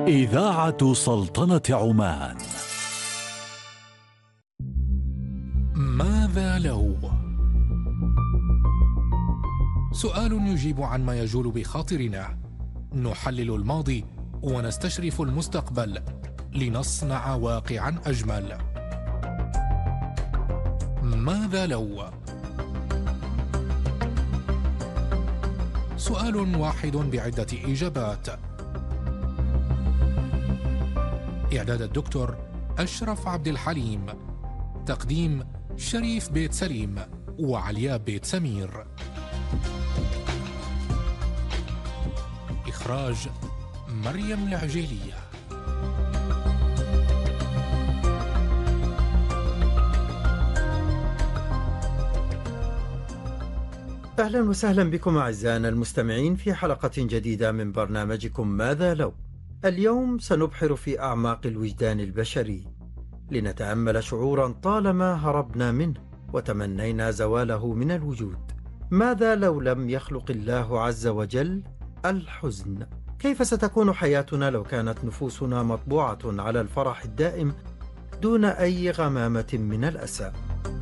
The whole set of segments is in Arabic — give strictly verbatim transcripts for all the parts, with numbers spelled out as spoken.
إذاعة سلطنة عمان. ماذا لو؟ سؤال يجيب عن ما يجول بخاطرنا. نحلل الماضي ونستشرف المستقبل لنصنع واقعا أجمل. ماذا لو؟ سؤال واحد بعدة إجابات. إعداد الدكتور أشرف عبد الحليم. تقديم شريف بيت سليم وعلياء بيت سمير. إخراج مريم العجيلية. أهلا وسهلا بكم أعزائنا المستمعين في حلقة جديدة من برنامجكم ماذا لو. اليوم سنبحر في أعماق الوجدان البشري لنتأمل شعورا طالما هربنا منه وتمنينا زواله من الوجود. ماذا لو لم يخلق الله عز وجل الحزن؟ كيف ستكون حياتنا لو كانت نفوسنا مطبوعة على الفرح الدائم دون أي غمامة من الأسى؟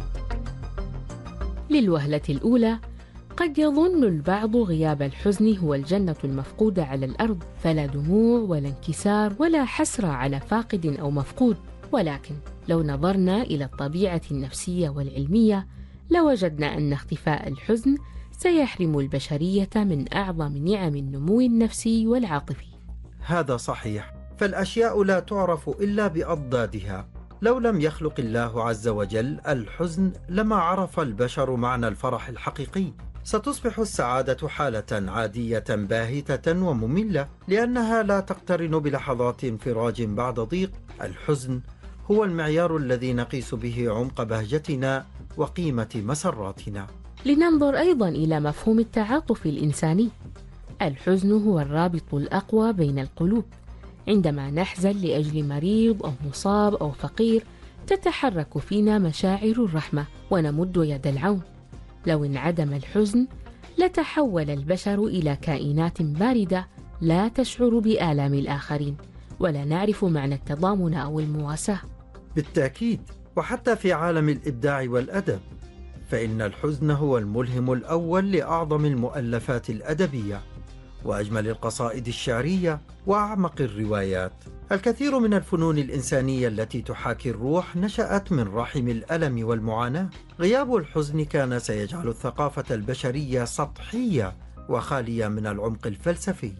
للوهلة الأولى قد يظن البعض غياب الحزن هو الجنة المفقودة على الأرض، فلا دموع ولا انكسار ولا حسرة على فاقد أو مفقود. ولكن لو نظرنا إلى الطبيعة النفسية والعلمية لوجدنا أن اختفاء الحزن سيحرم البشرية من أعظم نعم النمو النفسي والعاطفي. هذا صحيح، فالأشياء لا تعرف إلا بأضدادها. لو لم يخلق الله عز وجل الحزن لما عرف البشر معنى الفرح الحقيقي. ستصبح السعادة حالة عادية باهتة ومملة لأنها لا تقترن بلحظات انفراج بعد ضيق. الحزن هو المعيار الذي نقيس به عمق بهجتنا وقيمة مسراتنا. لننظر أيضا إلى مفهوم التعاطف الإنساني. الحزن هو الرابط الأقوى بين القلوب. عندما نحزن لأجل مريض أو مصاب أو فقير تتحرك فينا مشاعر الرحمة ونمد يد العون. لو انعدم الحزن لتحول البشر إلى كائنات باردة لا تشعر بآلام الآخرين ولا نعرف معنى التضامن أو المواساة. بالتأكيد، وحتى في عالم الإبداع والأدب فإن الحزن هو الملهم الأول لأعظم المؤلفات الأدبية وأجمل القصائد الشعرية وأعمق الروايات. الكثير من الفنون الإنسانية التي تحاكي الروح نشأت من رحم الألم والمعاناة. غياب الحزن كان سيجعل الثقافة البشرية سطحية وخالية من العمق الفلسفي.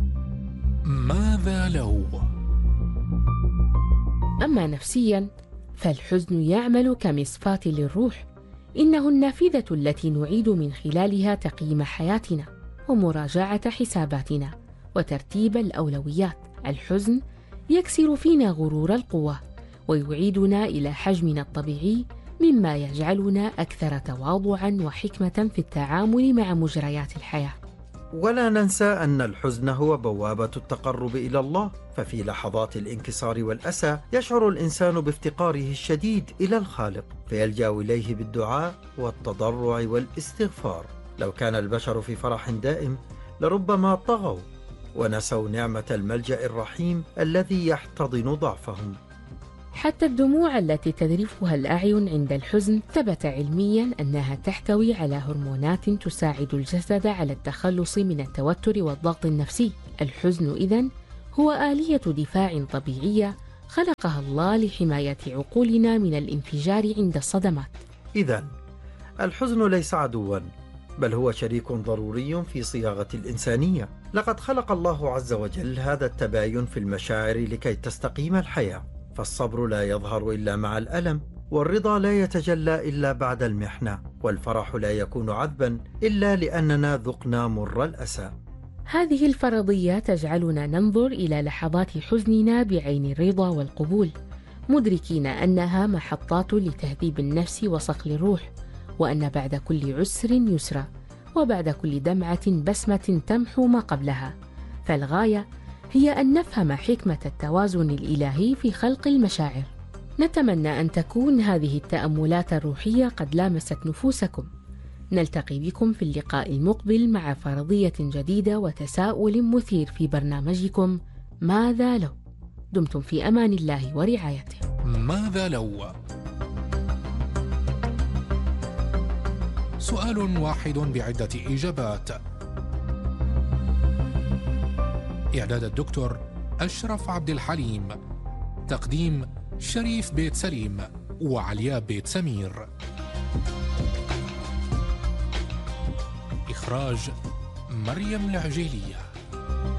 ماذا لو؟ أما نفسيا فالحزن يعمل كمصفاة للروح. إنه النافذة التي نعيد من خلالها تقييم حياتنا ومراجعة حساباتنا وترتيب الأولويات. الحزن يكسر فينا غرور القوة ويعيدنا إلى حجمنا الطبيعي، مما يجعلنا أكثر تواضعاً وحكمة في التعامل مع مجريات الحياة. ولا ننسى أن الحزن هو بوابة التقرب إلى الله، ففي لحظات الانكسار والأسى يشعر الإنسان بافتقاره الشديد إلى الخالق فيلجأ إليه بالدعاء والتضرع والاستغفار. لو كان البشر في فرح دائم لربما طغوا ونسوا نعمة الملجأ الرحيم الذي يحتضن ضعفهم. حتى الدموع التي تذرفها الأعين عند الحزن ثبت علمياً أنها تحتوي على هرمونات تساعد الجسد على التخلص من التوتر والضغط النفسي. الحزن إذن هو آلية دفاع طبيعية خلقها الله لحماية عقولنا من الانفجار عند الصدمات. إذن الحزن ليس عدواً، بل هو شريك ضروري في صياغة الإنسانية. لقد خلق الله عز وجل هذا التباين في المشاعر لكي تستقيم الحياة، فالصبر لا يظهر إلا مع الألم، والرضا لا يتجلى إلا بعد المحنة، والفرح لا يكون عذبا إلا لأننا ذقنا مر الأسى. هذه الفرضية تجعلنا ننظر إلى لحظات حزننا بعين الرضا والقبول، مدركين أنها محطات لتهذيب النفس وصقل الروح، وأن بعد كل عسر يسرا، وبعد كل دمعة بسمة تمحو ما قبلها. فالغاية هي أن نفهم حكمة التوازن الإلهي في خلق المشاعر. نتمنى أن تكون هذه التأملات الروحية قد لامست نفوسكم. نلتقي بكم في اللقاء المقبل مع فرضية جديدة وتساؤل مثير في برنامجكم ماذا لو؟ دمتم في أمان الله ورعايته. ماذا لو؟ سؤال واحد بعدة إجابات. إعداد الدكتور أشرف عبد الحليم. تقديم شريف بيت سليم وعلياء بيت سمير. إخراج مريم العجيلية.